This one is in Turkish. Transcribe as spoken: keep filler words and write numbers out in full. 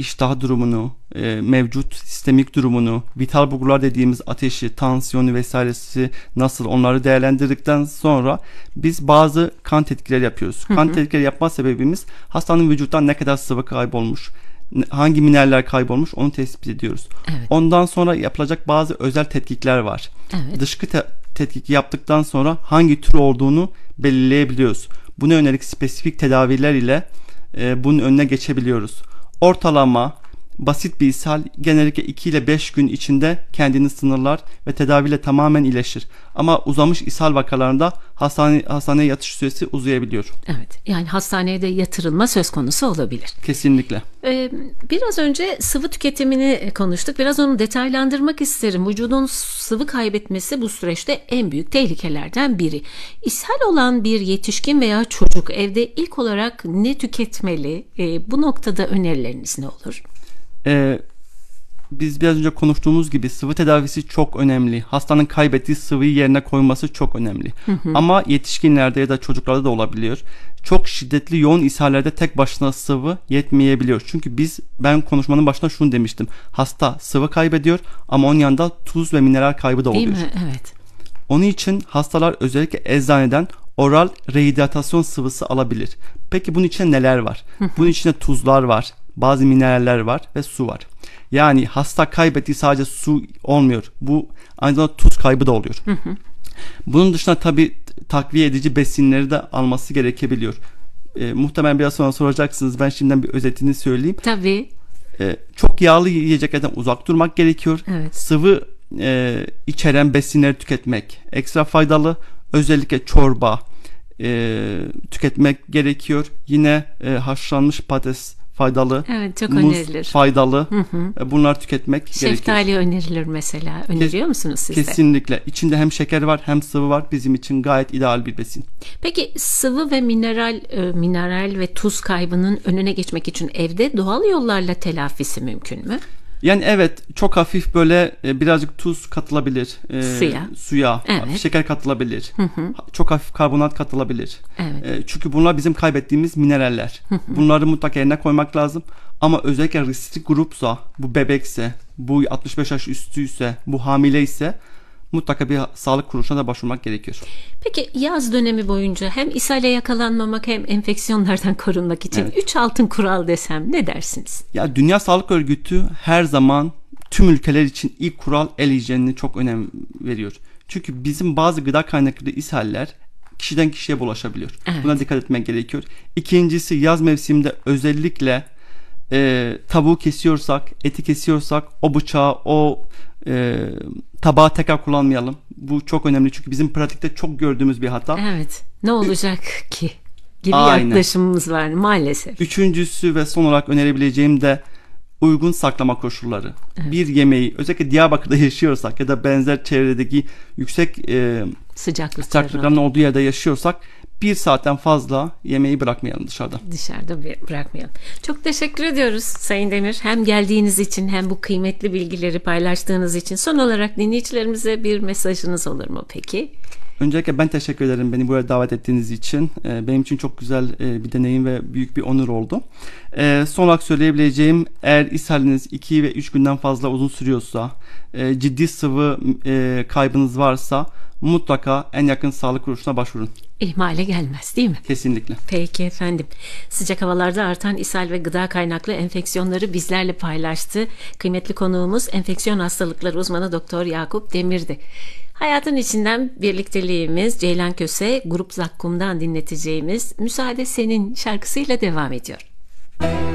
iştah durumunu, e, mevcut sistemik durumunu, vital bulgular dediğimiz ateşi, tansiyonu vesairesi nasıl, onları değerlendirdikten sonra biz bazı kan tetkikleri yapıyoruz. Hı hı. Kan tetkikleri yapma sebebimiz hastanın vücuttan ne kadar sıvı kaybolmuş, hangi mineraller kaybolmuş onu tespit ediyoruz. Evet. Ondan sonra yapılacak bazı özel tetkikler var. Evet. Dışkı te- tetkiki yaptıktan sonra hangi tür olduğunu belirleyebiliyoruz. Buna yönelik spesifik tedaviler ile e, bunun önüne geçebiliyoruz. Ortalama basit bir ishal genellikle iki ile beş gün içinde kendini sınırlar ve tedaviyle tamamen iyileşir. Ama uzamış ishal vakalarında hastane, hastaneye yatış süresi uzayabiliyor. Evet, yani hastaneye de yatırılma söz konusu olabilir. Kesinlikle. Ee, biraz önce sıvı tüketimini konuştuk. Biraz onu detaylandırmak isterim. Vücudun sıvı kaybetmesi bu süreçte en büyük tehlikelerden biri. İshal olan bir yetişkin veya çocuk evde ilk olarak ne tüketmeli? Ee, bu noktada önerileriniz ne olur? Ee, biz biraz önce konuştuğumuz gibi sıvı tedavisi çok önemli. Hastanın kaybettiği sıvıyı yerine koyması çok önemli. Hı hı. Ama yetişkinlerde ya da çocuklarda da olabiliyor. Çok şiddetli yoğun ishallerde tek başına sıvı yetmeyebiliyor. Çünkü biz ben konuşmanın başında şunu demiştim. Hasta sıvı kaybediyor ama onun yanında tuz ve mineral kaybı da oluyor. Değil mi? Evet. Onun için hastalar özellikle eczaneden oral rehidratasyon sıvısı alabilir. Peki bunun içinde neler var? Bunun içinde tuzlar var, bazı mineraller var ve su var. Yani hasta kaybettiği sadece su olmuyor. Bu aynı zamanda tuz kaybı da oluyor. Hı hı. Bunun dışında tabii takviye edici besinleri de alması gerekebiliyor. E, muhtemelen biraz sonra soracaksınız. Ben şimdiden bir özetini söyleyeyim. Tabii. E, çok yağlı yiyeceklerden uzak durmak gerekiyor. Evet. Sıvı e, içeren besinleri tüketmek ekstra faydalı. Özellikle çorba e, tüketmek gerekiyor. Yine e, haşlanmış patates faydalı. Evet, çok muz önerilir. faydalı. Hı hı. Bunlar tüketmek Şeftali gerekiyor. Şeftali önerilir mesela. Öneriyor Kes, musunuz siz de? Kesinlikle. İçinde hem şeker var hem sıvı var. Bizim için gayet ideal bir besin. Peki sıvı ve mineral e, mineral ve tuz kaybının önüne geçmek için evde doğal yollarla telafisi mümkün mü? Yani evet, çok hafif böyle e, birazcık tuz katılabilir. E, suya. Suya. Evet. Şeker katılabilir. Hı hı. Çok hafif karbonat katılabilir. Evet. E, çünkü bunlar bizim kaybettiğimiz mineraller. Hı hı. Bunları mutlaka yerine koymak lazım. Ama özellikle riskli grupsa, bu bebekse, bu altmış beş yaş üstüyse, bu hamile ise mutlaka bir sağlık kuruluşuna da başvurmak gerekiyor. Peki yaz dönemi boyunca hem ishale yakalanmamak hem enfeksiyonlardan korunmak için evet. üç altın kural desem ne dersiniz? Ya Dünya Sağlık Örgütü her zaman tüm ülkeler için ilk kural el hijyenine çok önem veriyor. Çünkü bizim bazı gıda kaynaklı ishaller kişiden kişiye bulaşabiliyor. Evet. Buna dikkat etmek gerekiyor. İkincisi, yaz mevsiminde özellikle e, tavuğu kesiyorsak, eti kesiyorsak o bıçağı, o e, tabağı tekrar kullanmayalım. Bu çok önemli çünkü bizim pratikte çok gördüğümüz bir hata. Evet. Ne olacak ki gibi Aynen. yaklaşımımız var maalesef. Üçüncüsü ve son olarak önerebileceğim de uygun saklama koşulları. Evet. Bir yemeği özellikle Diyarbakır'da yaşıyorsak ya da benzer çevredeki yüksek e, sıcaklıkların olduğu yerde yaşıyorsak bir saatten fazla yemeği bırakmayalım dışarıda. Dışarıda bırakmayalım. Çok teşekkür ediyoruz Sayın Demir. Hem geldiğiniz için hem bu kıymetli bilgileri paylaştığınız için. Son olarak dinleyicilerimize bir mesajınız olur mu peki? Öncelikle ben teşekkür ederim beni buraya davet ettiğiniz için. Benim için çok güzel bir deneyim ve büyük bir onur oldu. Son olarak söyleyebileceğim, eğer ishaliniz iki ve üç günden fazla uzun sürüyorsa, ciddi sıvı kaybınız varsa mutlaka en yakın sağlık kuruluşuna başvurun. İhmale gelmez değil mi? Kesinlikle. Peki efendim. Sıcak havalarda artan ishal ve gıda kaynaklı enfeksiyonları bizlerle paylaştı. Kıymetli konuğumuz enfeksiyon hastalıkları uzmanı Doktor Yakup Demir'di. Hayatın içinden birlikteliğimiz Ceylan Köse, Grup Zakkum'dan dinleteceğimiz Müsaade Senin şarkısıyla devam ediyor.